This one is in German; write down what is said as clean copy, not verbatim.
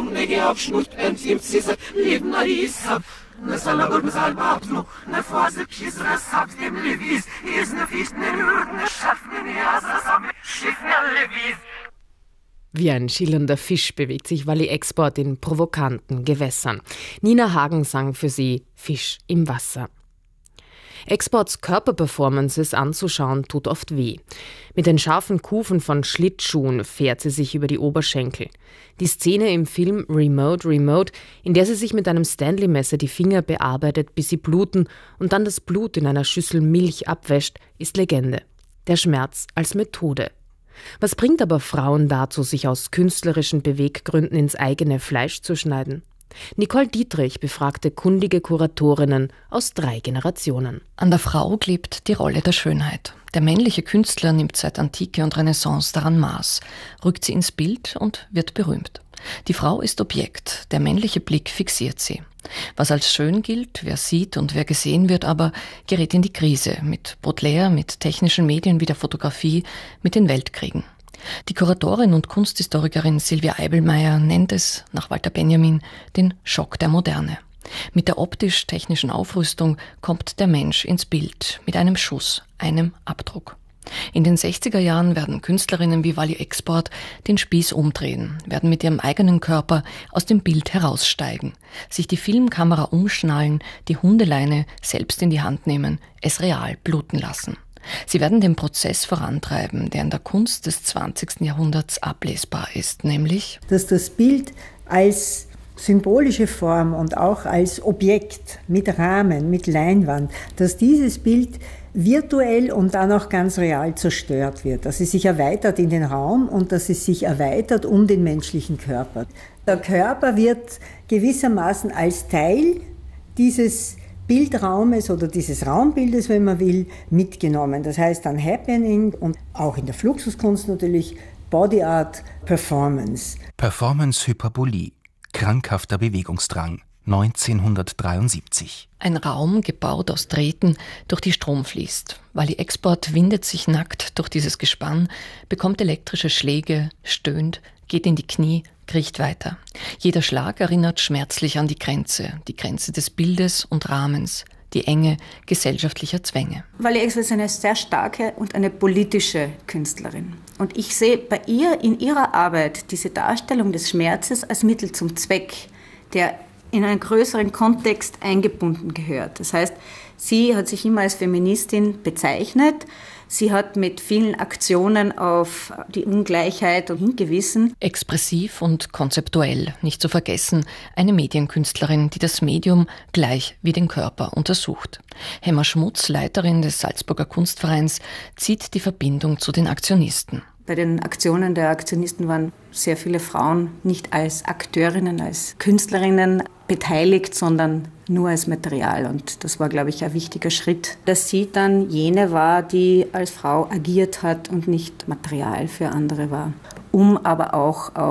Wie ein schillernder Fisch bewegt sich Wally Export in provokanten Gewässern. Nina Hagen sang für sie Fisch im Wasser. Exports Körperperformances anzuschauen tut oft weh. Mit den scharfen Kufen von Schlittschuhen fährt sie sich über die Oberschenkel. Die Szene im Film Remote, in der sie sich mit einem Stanley-Messer die Finger bearbeitet, bis sie bluten und dann das Blut in einer Schüssel Milch abwäscht, ist Legende. Der Schmerz als Methode. Was bringt aber Frauen dazu, sich aus künstlerischen Beweggründen ins eigene Fleisch zu schneiden? Nicole Dietrich befragte kundige Kuratorinnen aus 3 Generationen. An der Frau klebt die Rolle der Schönheit. Der männliche Künstler nimmt seit Antike und Renaissance daran Maß, rückt sie ins Bild und wird berühmt. Die Frau ist Objekt, der männliche Blick fixiert sie. Was als schön gilt, wer sieht und wer gesehen wird, aber gerät in die Krise mit Baudelaire, mit technischen Medien wie der Fotografie, mit den Weltkriegen. Die Kuratorin und Kunsthistorikerin Silvia Eibelmeier nennt es, nach Walter Benjamin, den Schock der Moderne. Mit der optisch-technischen Aufrüstung kommt der Mensch ins Bild, mit einem Schuss, einem Abdruck. In den 60er Jahren werden Künstlerinnen wie Wally Export den Spieß umdrehen, werden mit ihrem eigenen Körper aus dem Bild heraussteigen, sich die Filmkamera umschnallen, die Hundeleine selbst in die Hand nehmen, es real bluten lassen. Sie werden den Prozess vorantreiben, der in der Kunst des 20. Jahrhunderts ablesbar ist, nämlich, dass das Bild als symbolische Form und auch als Objekt mit Rahmen, mit Leinwand, dass dieses Bild virtuell und dann auch ganz real zerstört wird, dass es sich erweitert in den Raum und dass es sich erweitert um den menschlichen Körper. Der Körper wird gewissermaßen als Teil dieses Bildraumes oder dieses Raumbildes, wenn man will, mitgenommen. Das heißt dann Happening und auch in der Fluxuskunst natürlich Body Art, Performance. Performance-Hyperbolie, krankhafter Bewegungsdrang, 1973. Ein Raum, gebaut aus Drähten, durch die Strom fließt. Wally Export windet sich nackt durch dieses Gespann, bekommt elektrische Schläge, stöhnt, geht in die Knie, kriecht weiter. Jeder Schlag erinnert schmerzlich an die Grenze des Bildes und Rahmens, die Enge gesellschaftlicher Zwänge. Wally Export ist eine sehr starke und eine politische Künstlerin. Und ich sehe bei ihr in ihrer Arbeit diese Darstellung des Schmerzes als Mittel zum Zweck, der in einen größeren Kontext eingebunden gehört. Das heißt, sie hat sich immer als Feministin bezeichnet. Sie hat mit vielen Aktionen auf die Ungleichheit hingewiesen. Expressiv und konzeptuell, nicht zu vergessen, eine Medienkünstlerin, die das Medium gleich wie den Körper untersucht. Hemmer Schmutz, Leiterin des Salzburger Kunstvereins, zieht die Verbindung zu den Aktionisten. Bei den Aktionen der Aktionisten waren sehr viele Frauen nicht als Akteurinnen, als Künstlerinnen beteiligt, sondern nur als Material. Und das war, glaube ich, ein wichtiger Schritt, dass sie dann jene war, die als Frau agiert hat und nicht Material für andere war, um aber auch